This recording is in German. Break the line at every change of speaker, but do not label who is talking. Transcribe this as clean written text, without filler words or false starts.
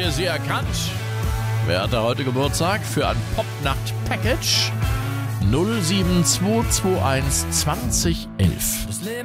ihr sie erkannt? Wer hat da heute Geburtstag? Für ein Popnacht-Package 07221 2011.